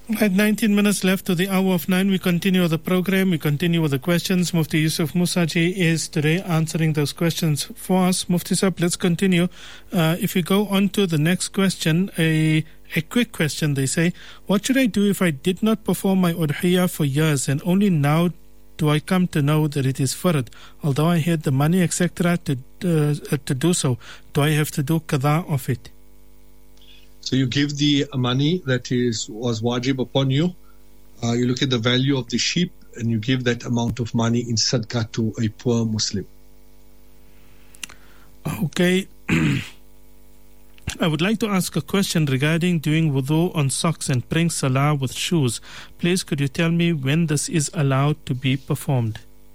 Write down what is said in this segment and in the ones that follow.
Right, 19 minutes left to the hour of 9. We continue the program. We continue with the questions. Mufti Yusuf Musaji is today answering those questions for us. Mufti Sahib, let's continue. If we go on to the next question, a quick question, they say, what should I do if I did not perform my udhiyah for years and only now do I come to know that it is fard? Although I had the money, etc., to do so, do I have to do qada of it? So you give the money that was wajib upon you. You look at the value of the sheep and you give that amount of money in sadaqah to a poor Muslim. Okay. I would like to ask a question regarding doing wudu on socks and praying salah with shoes. Please, could you tell me when this is allowed to be performed?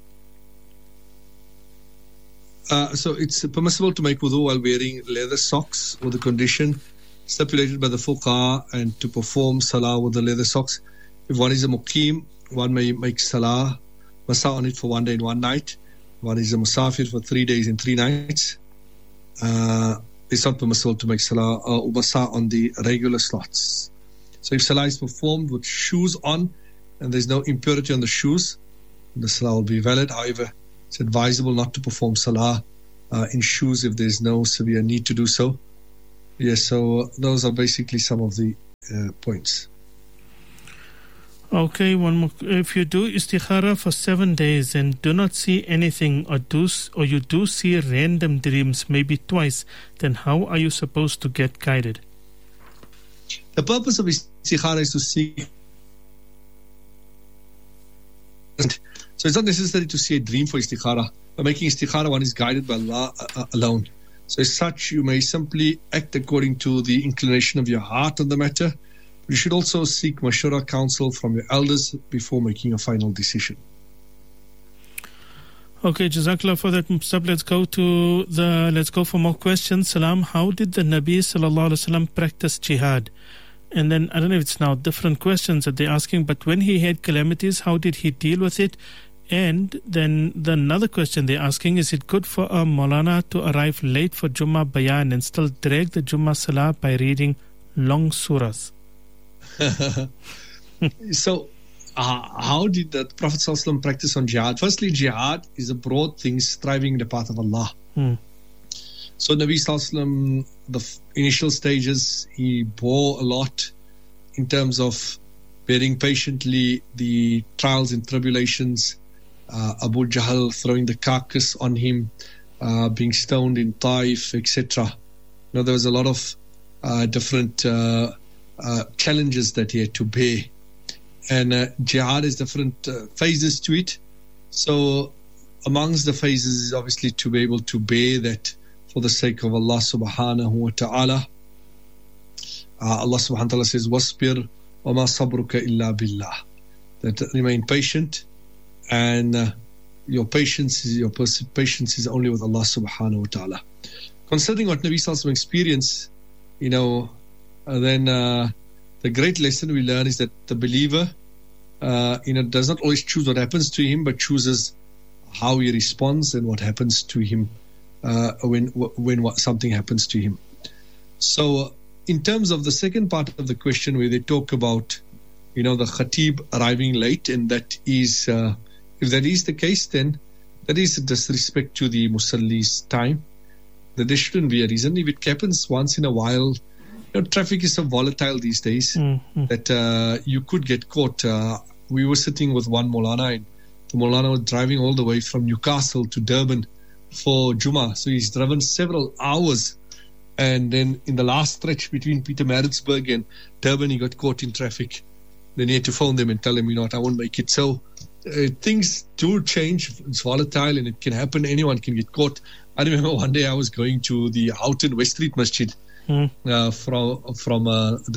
So it's permissible to make wudu while wearing leather socks with the condition stipulated by the fuqaha and to perform salah with the leather socks. If one is a muqim, one may make salah, masa on it for 1 day and 1 night. One is a musafir for 3 days and 3 nights. It's not permissible to make salah or masa on the regular slots. So if salah is performed with shoes on and there's no impurity on the shoes, the salah will be valid. However, it's advisable not to perform salah in shoes if there's no severe need to do so. Yes, so those are basically some of the points. Okay, one more. If you do istikhara for 7 days and do not see anything or you do see random dreams, maybe twice, then how are you supposed to get guided? The purpose of istikhara is to see. So it's not necessary to see a dream for istikhara. By making istikhara, one is guided by Allah alone. So as such, you may simply act according to the inclination of your heart on the matter. You should also seek mashura, counsel from your elders before making a final decision. Okay, Jazakallah for that. Let's go for more questions. Salam, how did the Nabi sallallahu alaihi wasallam practice jihad? And then, I don't know if it's now different questions that they're asking, but when he had calamities, how did he deal with it? And then another question they're asking, is it good for a Maulana to arrive late for Jummah Bayan and still drag the Jummah Salah by reading long surahs? So, how did the Prophet ﷺ practice on jihad? Firstly, jihad is a broad thing, striving in the path of Allah. So, Nabi ﷺ, the initial stages, he bore a lot in terms of bearing patiently the trials and tribulations, Abu Jahl throwing the carcass on him, being stoned in Taif, etc. There was a lot of different challenges that he had to bear. And jihad has different phases to it. So amongst the phases is obviously to be able to bear that for the sake of Allah subhanahu wa ta'ala. Allah subhanahu wa ta'ala says, وَاصْبِرْ وَمَا صَبْرُكَ إِلَّا بِاللَّهِ. That remain patient, and your patience is only with Allah subhanahu wa ta'ala. Considering what Nabi Sallallahu experienced, then the great lesson we learn is that the believer does not always choose what happens to him, but chooses how he responds and what happens to him when something happens to him. So in terms of the second part of the question, where they talk about the khatib arriving late, and that is if that is the case, then that is a disrespect to the musalli's time. That there shouldn't be a reason. If it happens once in a while, traffic is so volatile these days that you could get caught. We were sitting with one Maulana, and the Maulana was driving all the way from Newcastle to Durban for Jummah. So he's driven several hours. And then in the last stretch between Pietermaritzburg and Durban, he got caught in traffic. Then he had to phone them and tell them, I won't make it. So things do change. It's volatile and it can happen. Anyone can get caught. I remember one day I was going to the Houghton West Street Masjid from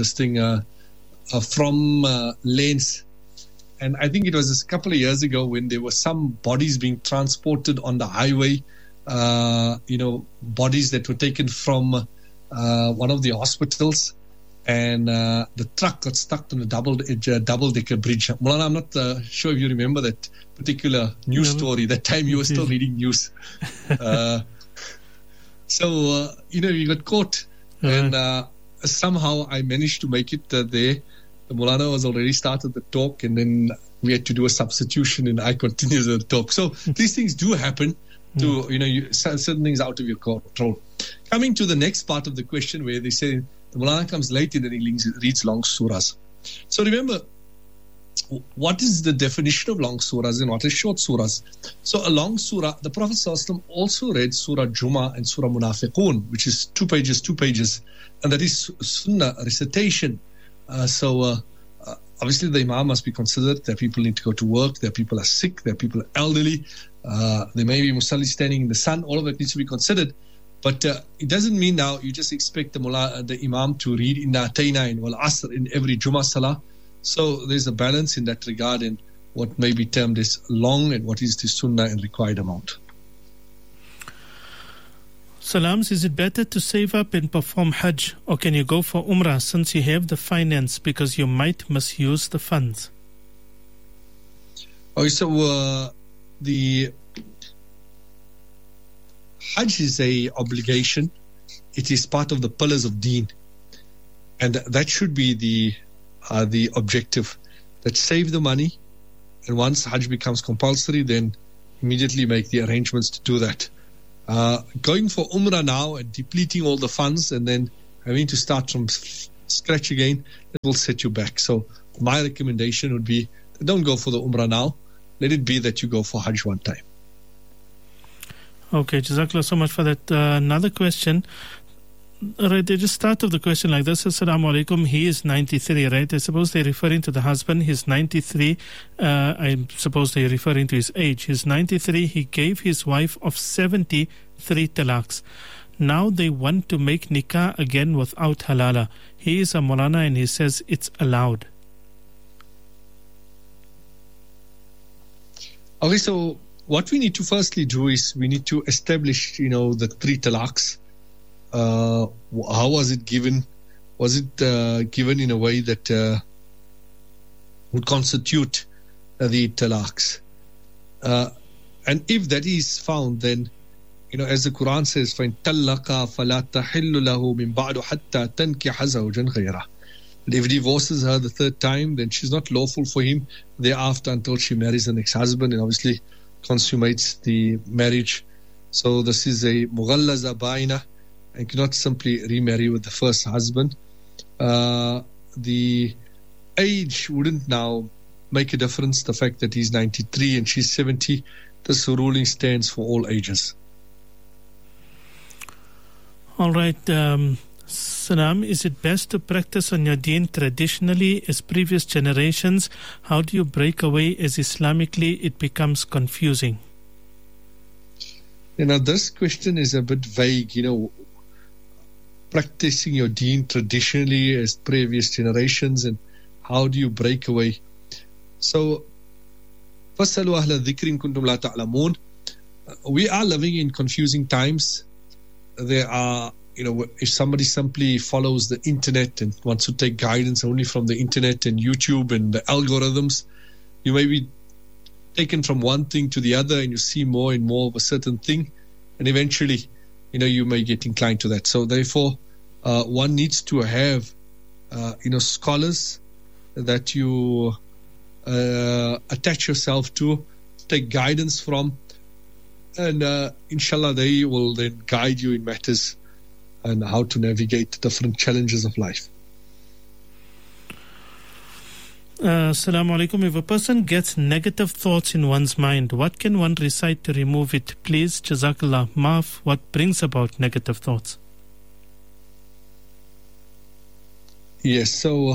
Lens. And I think it was a couple of years ago when there were some bodies being transported on the highway, bodies that were taken from one of the hospitals, and the truck got stuck on a double-decker bridge. Mulana, I'm not sure if you remember that particular news story. That time you were still reading news. So you got caught, and somehow I managed to make it there. the Mulana was already started the talk, and then we had to do a substitution, and I continued the talk. So these things do happen to, certain things out of your control. Coming to the next part of the question where they say the Mulana comes late and then he reads long surahs. So remember, what is the definition of long surahs and what is short surahs? So a long surah, the Prophet ﷺ also read Surah Juma and Surah Munafiqun, which is 2 pages, and that is sunnah recitation. Obviously the imam must be considered. There are people need to go to work, there are people are sick, there are people are elderly, there may be musalli standing in the sun. All of that needs to be considered. But it doesn't mean now you just expect the imam to read Inna Atayna and Wal Asr in every Jummah Salah. So there's a balance in that regard in what may be termed as long and what is the sunnah and required amount. Salams, is it better to save up and perform Hajj, or can you go for Umrah since you have the finance because you might misuse the funds? Okay, so the Hajj is a obligation. It is part of the pillars of Deen, and that should be the objective. That save the money, and once Hajj becomes compulsory, then immediately make the arrangements to do that. Going for Umrah now and depleting all the funds and then having to start from scratch again, it will set you back. So my recommendation would be, don't go for the Umrah now. Let it be that you go for Hajj one time. Okay, Jazakallah so much for that. Another question. Right, they just start off the question like this. Assalamu alaikum. He is 93, right? I suppose they're referring to the husband. He's 93. I suppose they're referring to his age. He's 93. He gave his wife of 70 3 talaqs. Now they want to make nikah again without halala. He is a Mulana and he says it's allowed. Okay, so what we need to firstly do is we need to establish, the 3 talaqs. How was it given? Was it given in a way that would constitute the talaqs? And if that is found, then, as the Quran says, فَإِن طَلَّقَ فَلَا تَحِلُّ لَهُ مِن بَعْدُ حَتَّى تَنْكِحَ زَوْجًا غَيْرَهُ. And if he divorces her the 3rd time, then she's not lawful for him thereafter until she marries the next husband and obviously consummates the marriage. So this is a mughallaza baina, and cannot simply remarry with the first husband. The age wouldn't now make a difference. The fact that he's 93 and she's 70, this ruling stands for all ages. All right. Salam, is it best to practice on your deen traditionally as previous generations? How do you break away as Islamically it becomes confusing? This question is a bit vague, practicing your deen traditionally as previous generations, and how do you break away? So, فَاسْأَلُوا أَهْلَ الذِّكْرِ إِن كُنتُمْ لَا تَعْلَمُونَ. We are living in confusing times. There are, if somebody simply follows the internet and wants to take guidance only from the internet and YouTube and the algorithms, you may be taken from one thing to the other and you see more and more of a certain thing, and eventually you may get inclined to that. So therefore, one needs to have, scholars that you attach yourself to, take guidance from, and inshallah they will then guide you in matters and how to navigate the different challenges of life. Assalamu alaikum. If a person gets negative thoughts in one's mind, what can one recite to remove it? Please, Jazakallah maaf, what brings about negative thoughts? Yes, so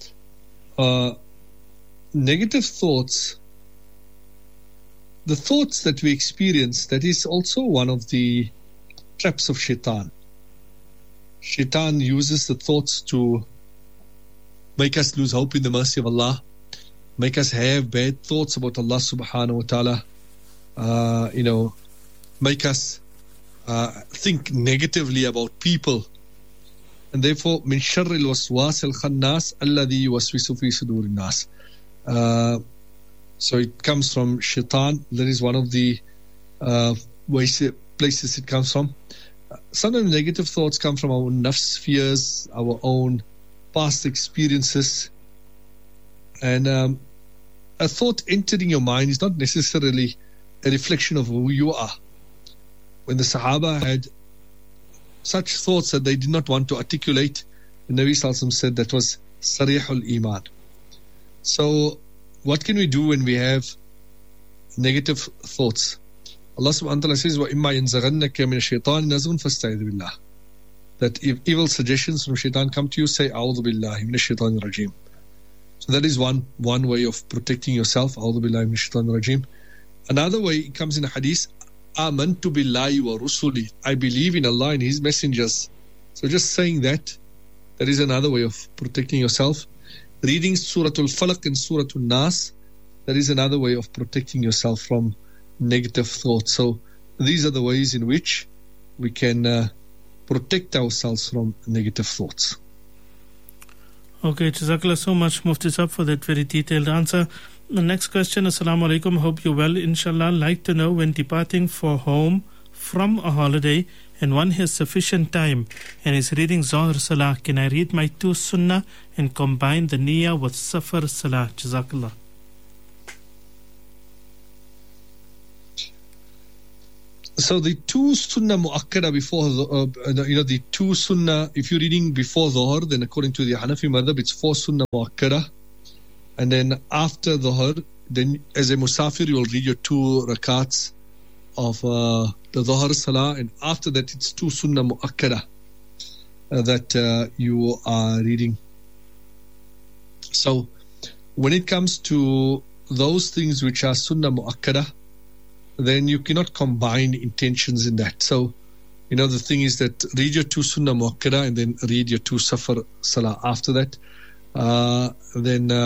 negative thoughts, the thoughts that we experience, that is also one of the traps of shaitan. Shaitan uses the thoughts to make us lose hope in the mercy of Allah, make us have bad thoughts about Allah subhanahu wa ta'ala, make us think negatively about people. And therefore, min sharri al-waswas al-khannas alladhi yuwaswisu fi sudur nas. So it comes from shaitan. That is one of the places it comes from. Sometimes negative thoughts come from our own nafs, fears, our own past experiences. And a thought entering your mind is not necessarily a reflection of who you are. When the Sahaba had such thoughts that they did not want to articulate, the Nabi Sallallahu Alaihi Wasallam said that was Sarihul Iman. So what can we do when we have negative thoughts? Allah subhanahu wa ta'ala says, وَإِمَّا يَنْزَغَنَّكَ مِنَ الشَّيْطَانِ نَزْغٌ فَاسْتَعِذْ بِاللَّهِ. That if evil suggestions from shaitan come to you, say, أَعُوذُ بِاللَّهِ مِنَ الشَّيْطَانِ الرَّجِيمِ. So that is one way of protecting yourself. أَعُوذُ بِاللَّهِ مِنَ الشَّيْطَانِ الرَّجِيمِ. Another way, it comes in a hadith, آمَنْتُ بِاللَّهِ وَرُسُلِهِ. I believe in Allah and His messengers. So just saying that is another way of protecting yourself. Reading Surah Al-Falaq and Surah Al-Nas, that is another way of protecting yourself from negative thoughts. So these are the ways in which we can protect ourselves from negative thoughts. Okay, Jazakallah so much, Mufti Sahib, for that very detailed answer. The next question, Assalamu alaikum, hope you're well, inshallah. Like to know, when departing for home from a holiday and one has sufficient time and is reading Zohar Salah, can I read my 2 sunnah and combine the niyyah with Safar Salah? Jazakallah. So the 2 sunnah mu'akkada before, the 2 sunnah, if you're reading before Dhuhr, then according to the Hanafi madhab, it's 4 sunnah mu'akkada. And then after Dhuhr, then as a musafir, you will read your 2 rakats of the Dhuhr Salah. And after that, it's 2 sunnah mu'akkada that you are reading. So when it comes to those things which are sunnah mu'akkada, then you cannot combine intentions in that. So, the thing is that read your 2 sunnah mu'akkada and then read your 2 safar salah after that. Then